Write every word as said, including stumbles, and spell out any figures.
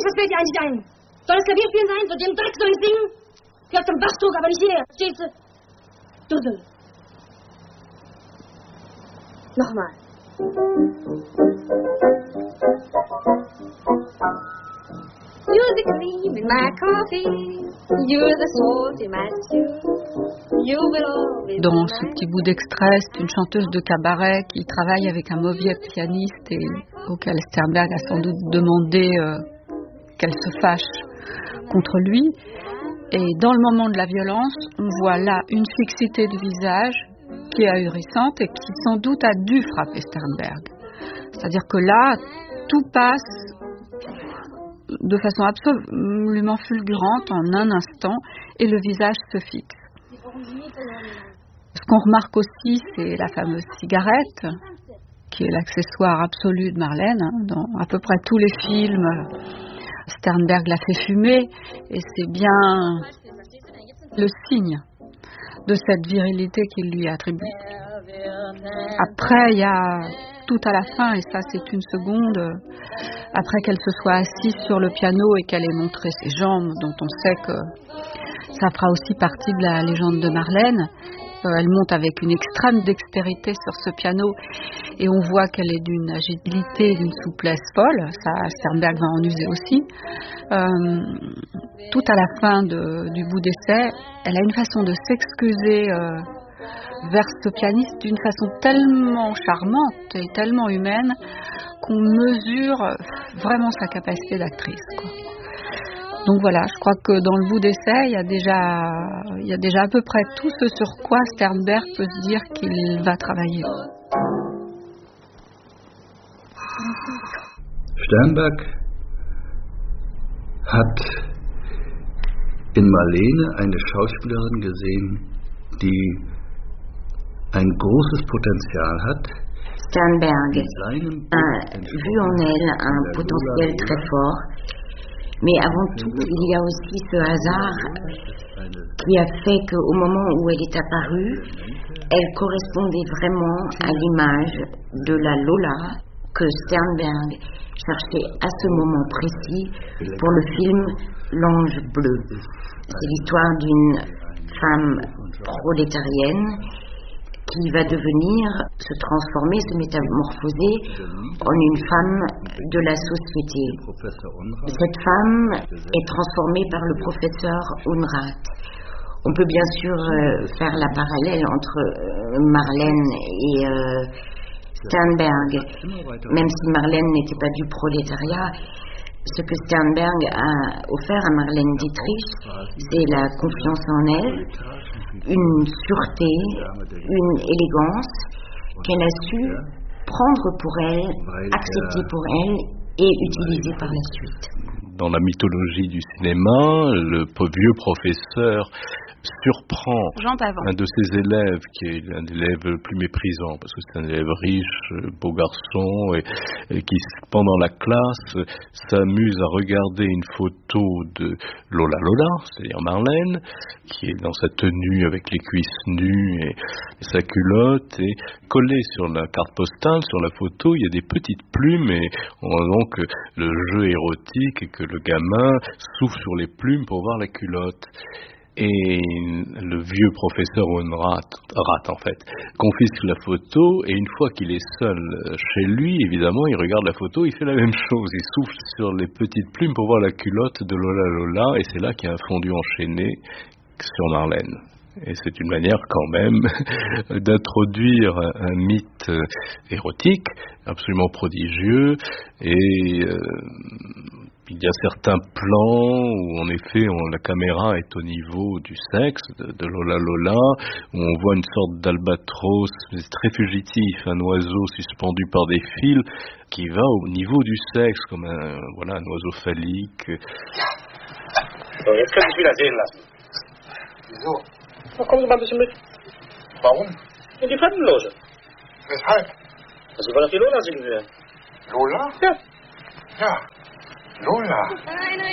was fällt dir eigentlich ein? Soll das Klavierspielen sein? So den Dreck soll ich singen? Geh auf den Bachzug, aber nicht hier. Verstehst du? Dussel. Nochmal. You're the cream in my coffee. You're the salt in my stew. You will always. Dans ce petit bout d'extrait, c'est une chanteuse de cabaret qui travaille avec un mauvais pianiste et auquel Sternberg a sans doute demandé euh, qu'elle se fâche contre lui. Et dans le moment de la violence, on voit là une fixité de visage qui est ahurissante et qui sans doute a dû frapper Sternberg. C'est-à-dire que là, tout passe de façon absolument fulgurante en un instant et le visage se fixe. Ce qu'on remarque aussi, c'est la fameuse cigarette, qui est l'accessoire absolu de Marlène. Dans à peu près tous les films, Sternberg l'a fait fumer, et c'est bien le signe de cette virilité qu'il lui attribue. Après, il y a tout à la fin, et ça c'est une seconde, après qu'elle se soit assise sur le piano et qu'elle ait montré ses jambes, dont on sait que ça fera aussi partie de la légende de Marlène. Elle monte avec une extrême dextérité sur ce piano et on voit qu'elle est d'une agilité, d'une souplesse folle. Ça, Sternberg va en user aussi. Euh, tout à la fin de, du bout d'essai, elle a une façon de s'excuser euh, vers ce pianiste d'une façon tellement charmante et tellement humaine qu'on mesure vraiment sa capacité d'actrice, quoi. Donc voilà, je crois que dans le bout d'essai, il y a déjà, il y a déjà à peu près tout ce sur quoi Sternberg peut se dire qu'il va travailler. Sternberg hat in Marlene eine Schauspielerin gesehen, die ein großes Potenzial hat. Sternberg a vu en elle un potentiel très fort. Mais avant tout, il y a aussi ce hasard qui a fait qu'au moment où elle est apparue, elle correspondait vraiment à l'image de la Lola que Sternberg cherchait à ce moment précis pour le film L'Ange Bleu. C'est l'histoire d'une femme prolétarienne qui va devenir, se transformer, se métamorphoser en une femme de la société. Cette femme est transformée par le professeur Unrat. On peut bien sûr euh, faire la parallèle entre euh, Marlène et euh, Sternberg, même si Marlène n'était pas du prolétariat. Ce que Sternberg a offert à Marlène Dietrich, c'est la confiance en elle, une sûreté, une élégance qu'elle a su prendre pour elle, accepter pour elle et utiliser par la suite. Dans la mythologie du cinéma, le vieux professeur surprend un de ses élèves qui est un élève le plus méprisant parce que c'est un élève riche, beau garçon et, et qui pendant la classe s'amuse à regarder une photo de Lola Lola, c'est-à-dire Marlène, qui est dans sa tenue avec les cuisses nues et, et sa culotte, et collé sur la carte postale, sur la photo, il y a des petites plumes et on voit donc le jeu érotique et que le gamin souffle sur les plumes pour voir la culotte. Et le vieux professeur Unrat, Rat en fait, confisque la photo et une fois qu'il est seul chez lui, évidemment, il regarde la photo, il fait la même chose, il souffle sur les petites plumes pour voir la culotte de Lola Lola et c'est là qu'il y a un fondu enchaîné sur Marlène. Et c'est une manière quand même d'introduire un mythe érotique absolument prodigieux et euh, il y a certains plans où en effet on, la caméra est au niveau du sexe de, de Lola Lola, où on voit une sorte d'albatros très fugitif, un oiseau suspendu par des fils qui va au niveau du sexe comme un, voilà, un oiseau phallique. So, jetzt könnte ich wieder sehen lassen. Wieso? Na, kommen Sie mal ein bisschen mit. Warum? In die Fremdenloge. Weshalb? Sie wollen auf die Lola singen hören. Lola? Ja. Ja. Lola. Eine